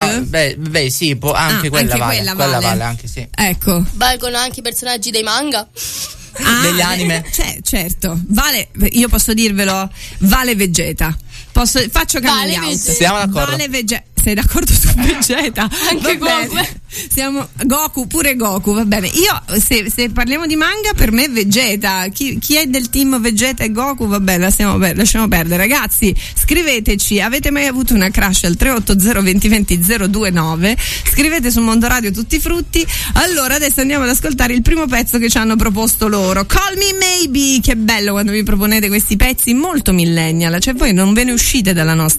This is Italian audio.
Beh, sì, anche quella anche vale. Quella vale anche, sì. Ecco. Valgono anche i personaggi dei manga? Degli anime? Certo. Vale, io posso dirvelo, vale Vegeta. Faccio coming out. Siamo d'accordo. Vale Vegeta. Sei d'accordo su Vegeta? Anche Goku. Siamo Goku, pure Goku, va bene. Io se parliamo di manga, per me Vegeta. Chi è del team Vegeta e Goku, vabbè, lasciamo perdere. Ragazzi, scriveteci, avete mai avuto una crush al 380 2020 029? Scrivete su Mondo Radio tutti i frutti. Allora adesso andiamo ad ascoltare il primo pezzo che ci hanno proposto loro. Call Me Maybe, che bello quando vi proponete questi pezzi molto millennial, cioè voi non ve ne uscite dalla nostra